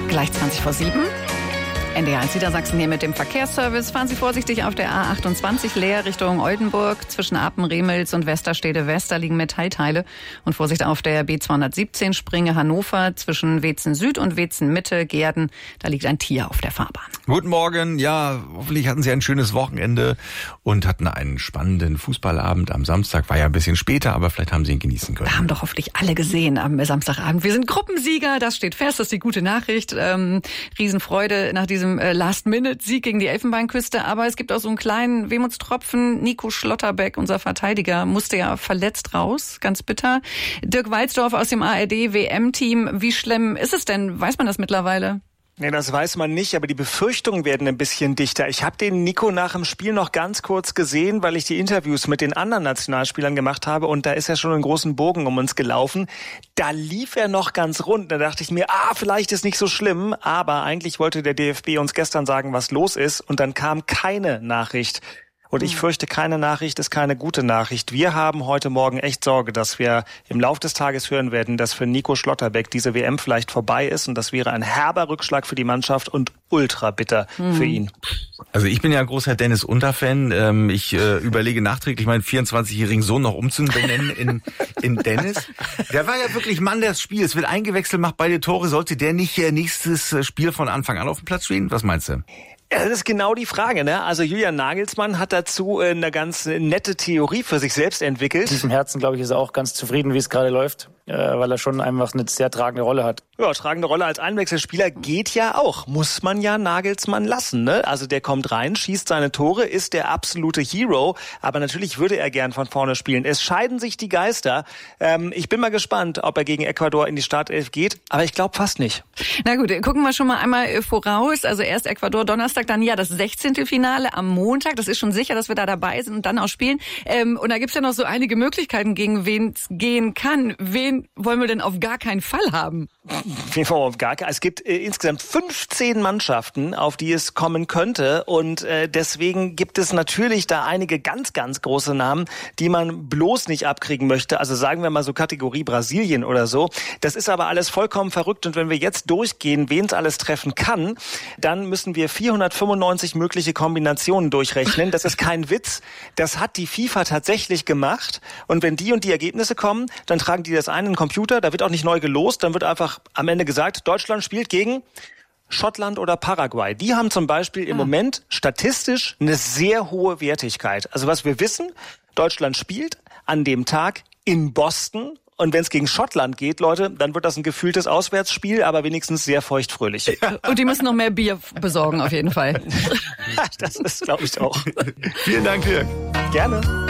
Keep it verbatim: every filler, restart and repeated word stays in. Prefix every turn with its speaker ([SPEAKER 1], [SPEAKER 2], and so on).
[SPEAKER 1] Gleich zwanzig vor sieben. N D R eins Niedersachsen hier mit dem Verkehrsservice. Fahren Sie vorsichtig auf der A achtundzwanzig leer Richtung Oldenburg. Zwischen Apen-Remels und Westerstede-West, da liegen Metallteile. Und Vorsicht auf der B zweihundertsiebzehn Springe Hannover zwischen Wetzen Süd und Wetzen Mitte, Gehrden. Da liegt ein Tier auf der Fahrbahn.
[SPEAKER 2] Guten Morgen. Ja, hoffentlich hatten Sie ein schönes Wochenende und hatten einen spannenden Fußballabend am Samstag. War ja ein bisschen später, aber vielleicht haben Sie ihn genießen können.
[SPEAKER 1] Da haben doch hoffentlich alle gesehen am Samstagabend. Wir sind Gruppensieger, das steht fest, das ist die gute Nachricht. Ähm, Riesenfreude nach diesem Last-Minute-Sieg gegen die Elfenbeinküste. Aber es gibt auch so einen kleinen Wehmutstropfen. Nico Schlotterbeck, unser Verteidiger, musste ja verletzt raus. Ganz bitter. Dirk Walzdorf aus dem A R D-W M-Team. Wie schlimm ist es denn? Weiß man das mittlerweile?
[SPEAKER 3] Nee, das weiß man nicht, aber die Befürchtungen werden ein bisschen dichter. Ich habe den Nico nach dem Spiel noch ganz kurz gesehen, weil ich die Interviews mit den anderen Nationalspielern gemacht habe und da ist er schon einen großen Bogen um uns gelaufen. Da lief er noch ganz rund. Da dachte ich mir, ah, vielleicht ist nicht so schlimm, aber eigentlich wollte der D F B uns gestern sagen, was los ist und dann kam keine Nachricht. Und ich fürchte, keine Nachricht ist keine gute Nachricht. Wir haben heute Morgen echt Sorge, dass wir im Laufe des Tages hören werden, dass für Nico Schlotterbeck diese W M vielleicht vorbei ist. Und das wäre ein herber Rückschlag für die Mannschaft und ultra bitter mhm. für ihn.
[SPEAKER 2] Also ich bin ja ein großer Dennis Unter-Fan. Ich äh, überlege nachträglich, meinen vierundzwanzigjährigen Sohn noch umzubenennen in, in Dennis. Der war ja wirklich Mann des Spiels. Wird eingewechselt, macht beide Tore. Sollte der nicht äh, nächstes Spiel von Anfang an auf dem Platz stehen? Was meinst du?
[SPEAKER 3] Ja, das ist genau die Frage, ne? Also Julian Nagelsmann hat dazu eine ganz nette Theorie für sich selbst entwickelt.
[SPEAKER 4] In diesem Herzen, glaube ich, ist er auch ganz zufrieden, wie es gerade läuft, weil er schon einfach eine sehr tragende Rolle hat.
[SPEAKER 3] Ja, tragende Rolle als Einwechselspieler geht ja auch. Muss man ja Nagelsmann lassen, ne? Also der kommt rein, schießt seine Tore, ist der absolute Hero. Aber natürlich würde er gern von vorne spielen. Es scheiden sich die Geister. Ähm, ich bin mal gespannt, ob er gegen Ecuador in die Startelf geht. Aber ich glaube fast nicht.
[SPEAKER 1] Na gut, gucken wir schon mal einmal voraus. Also erst Ecuador Donnerstag, dann ja das sechzehnte Finale am Montag. Das ist schon sicher, dass wir da dabei sind und dann auch spielen. Ähm, und da gibt's ja noch so einige Möglichkeiten, gegen wen es gehen kann. Wen wollen wir denn auf gar keinen Fall haben?
[SPEAKER 3] Auf jeden Fall auf gar keinen. Es gibt äh, insgesamt fünfzehn Mannschaften, auf die es kommen könnte. Und äh, deswegen gibt es natürlich da einige ganz, ganz große Namen, die man bloß nicht abkriegen möchte. Also sagen wir mal so Kategorie Brasilien oder so. Das ist aber alles vollkommen verrückt. Und wenn wir jetzt durchgehen, wen es alles treffen kann, dann müssen wir vierhundertfünfundneunzig mögliche Kombinationen durchrechnen. Das ist kein Witz. Das hat die FIFA tatsächlich gemacht. Und wenn die und die Ergebnisse kommen, dann tragen die das ein in den Computer. Da wird auch nicht neu gelost. Dann wird einfach am Ende gesagt, Deutschland spielt gegen Schottland oder Paraguay. Die haben zum Beispiel im ah. Moment statistisch eine sehr hohe Wertigkeit. Also was wir wissen, Deutschland spielt an dem Tag in Boston. Und wenn es gegen Schottland geht, Leute, dann wird das ein gefühltes Auswärtsspiel, aber wenigstens sehr feuchtfröhlich.
[SPEAKER 1] Und die müssen noch mehr Bier besorgen, auf jeden Fall.
[SPEAKER 3] Das ist, glaube ich, auch.
[SPEAKER 2] Vielen Dank, Dirk.
[SPEAKER 3] Gerne.